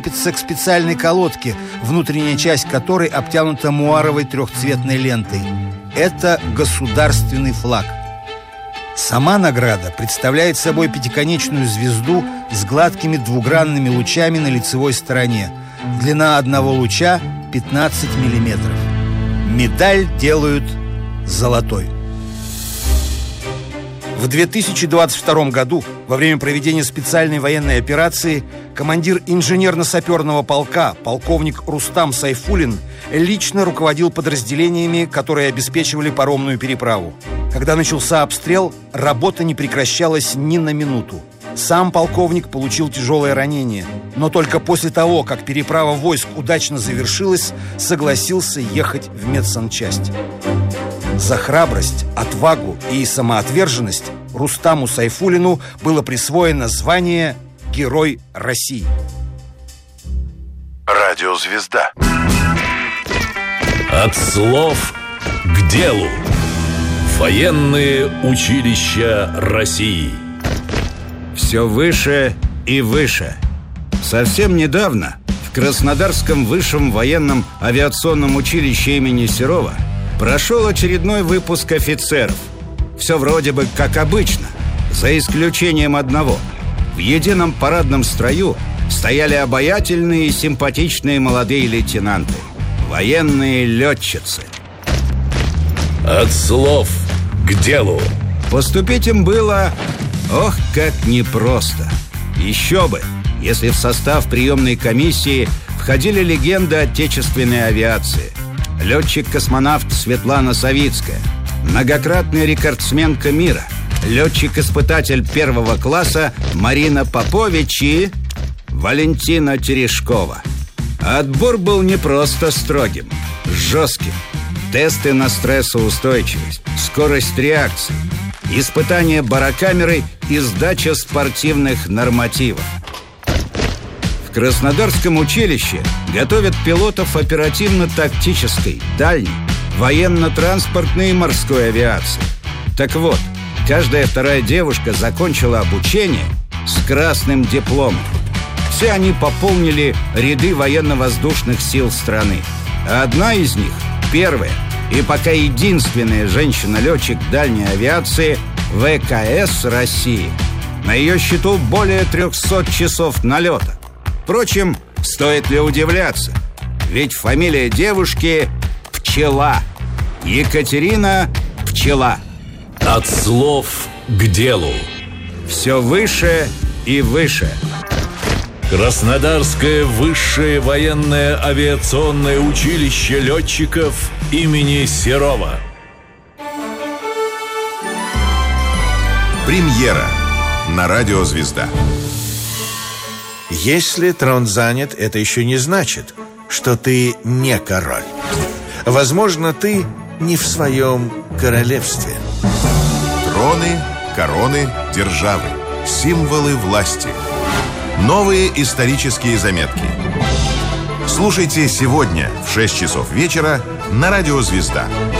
к специальной колодке, внутренняя часть которой обтянута муаровой трехцветной лентой. Это государственный флаг. Сама награда представляет собой пятиконечную звезду с гладкими двугранными лучами на лицевой стороне. Длина одного луча 15 миллиметров. Медаль делают золотой. В 2022 году, во время проведения специальной военной операции, командир инженерно-саперного полка, полковник Рустам Сайфуллин, лично руководил подразделениями, которые обеспечивали паромную переправу. Когда начался обстрел, работа не прекращалась ни на минуту. Сам полковник получил тяжелое ранение, но только после того, как переправа войск удачно завершилась, согласился ехать в медсанчасть. За храбрость, отвагу и самоотверженность Рустаму Сайфуллину было присвоено звание Герой России. Радиозвезда. От слов к делу. Военные училища России. Все выше и выше. Совсем недавно в Краснодарском высшем военном авиационном училище имени Серова прошел очередной выпуск офицеров. Все вроде бы как обычно, за исключением одного. В едином парадном строю стояли обаятельные и симпатичные молодые лейтенанты, военные летчицы. От слов к делу. Поступить им было, ох, как непросто. Еще бы, если в состав приемной комиссии входили легенды отечественной авиации. Летчик-космонавт Светлана Савицкая, многократная рекордсменка мира, летчик-испытатель первого класса Марина Попович и Валентина Терешкова. Отбор был не просто строгим, жестким. Тесты на стрессоустойчивость, скорость реакции, испытания барокамерой и сдача спортивных нормативов. В Краснодарском училище готовят пилотов оперативно-тактической, дальней, военно-транспортной и морской авиации. Так вот, каждая вторая девушка закончила обучение с красным дипломом. Все они пополнили ряды военно-воздушных сил страны. А одна из них, первая и пока единственная женщина-летчик дальней авиации ВКС России. На ее счету более 300 часов налета. Впрочем, стоит ли удивляться? Ведь фамилия девушки Пчела. Екатерина Пчела. От слов к делу. Все выше и выше. Краснодарское высшее военное авиационное училище летчиков имени Серова. Премьера на «Радиозвезда». Если трон занят, это еще не значит, что ты не король. Возможно, ты не в своем королевстве. Троны, короны, державы. Символы власти. Новые исторические заметки. Слушайте сегодня в 6 часов вечера на «Радиозвезда».